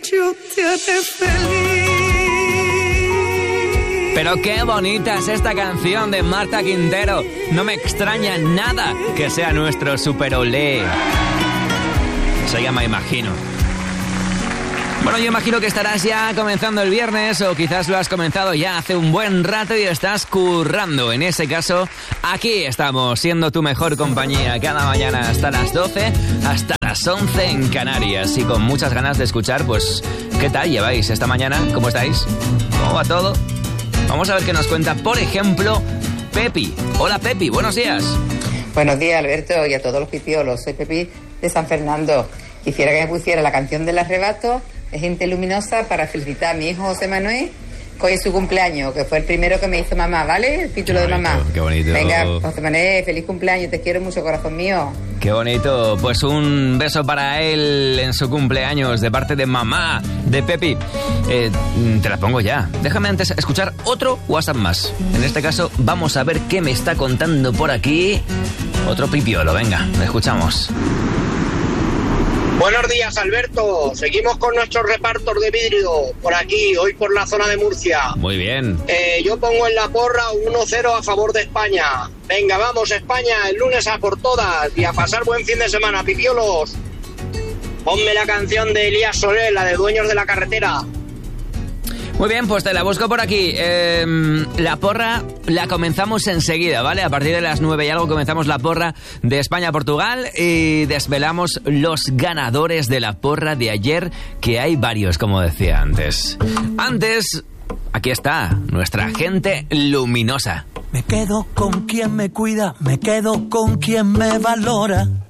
yo te haré feliz. Pero qué bonita es esta canción de Marta Quintero. No me extraña nada que sea nuestro Super Olé. Se llama Imagino. Bueno, yo imagino que estarás ya comenzando el viernes o quizás lo has comenzado ya hace un buen rato y estás currando. En ese caso, aquí estamos, siendo tu mejor compañía cada mañana hasta las 12, hasta las 11 en Canarias. Y con muchas ganas de escuchar, pues, ¿qué tal lleváis esta mañana? ¿Cómo estáis? ¿Cómo va todo? Vamos a ver qué nos cuenta, por ejemplo, Pepi. Hola, Pepi, buenos días. Buenos días, Alberto, y a todos los pipiolos. Soy Pepi de San Fernando. Quisiera que me pusiera la canción del arrebato de Gente Luminosa para felicitar a mi hijo José Manuel, que hoy es su cumpleaños, que fue el primero que me hizo mamá, ¿vale? El título de mamá. Qué bonito. Venga, José Manuel, feliz cumpleaños, te quiero mucho, corazón mío. Qué bonito, pues un beso para él en su cumpleaños de parte de mamá, de Pepi. Te la pongo ya. Déjame antes escuchar otro WhatsApp más. En este caso, vamos a ver qué me está contando por aquí. Otro pipiolo, venga, lo escuchamos. Buenos días, Alberto. Seguimos con nuestros repartos de vidrio por aquí, hoy por la zona de Murcia. Muy bien. Yo pongo en la porra 1-0 a favor de España. Venga, vamos, España, el lunes a por todas y a pasar buen fin de semana, pipiolos. Ponme la canción de Elías Soler, la de Dueños de la Carretera. Muy bien, pues te la busco por aquí. La porra la comenzamos enseguida, ¿vale? A partir de las 9 y algo comenzamos la porra de España-Portugal y desvelamos los ganadores de la porra de ayer, que hay varios, como decía antes. Antes, aquí está, nuestra Gente Luminosa. Me quedo con quien me cuida, me quedo con quien me valora.